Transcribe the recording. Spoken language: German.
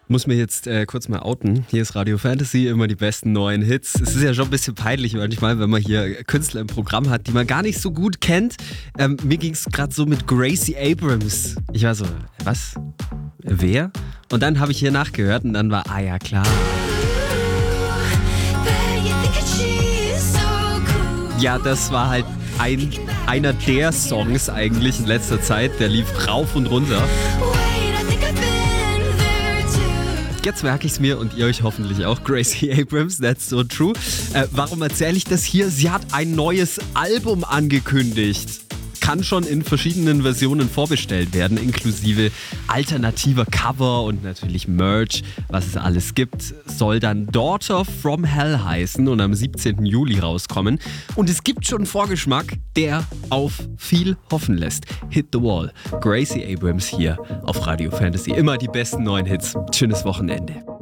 Muss mir jetzt kurz mal outen. Hier ist Radio Fantasy, immer die besten neuen Hits. Es ist ja schon ein bisschen peinlich manchmal, wenn man hier Künstler im Programm hat, die man gar nicht so gut kennt. Mir ging es gerade so mit Gracie Abrams. Ich war so, was? Wer? Und dann habe ich hier nachgehört und dann war, ja klar. Ja, das war halt einer der Songs eigentlich in letzter Zeit. Der lief rauf und runter. Jetzt merke ich es mir und ihr euch hoffentlich auch. Gracie Abrams, that's so true. Warum erzähle ich das hier? Sie hat ein neues Album angekündigt. Kann schon in verschiedenen Versionen vorbestellt werden, inklusive alternativer Cover und natürlich Merch, was es alles gibt. Soll dann Daughter from Hell heißen und am 17. Juli rauskommen. Und es gibt schon einen Vorgeschmack, der auf viel hoffen lässt. Hit the Wall. Gracie Abrams hier auf Radio Fantasy. Immer die besten neuen Hits. Schönes Wochenende.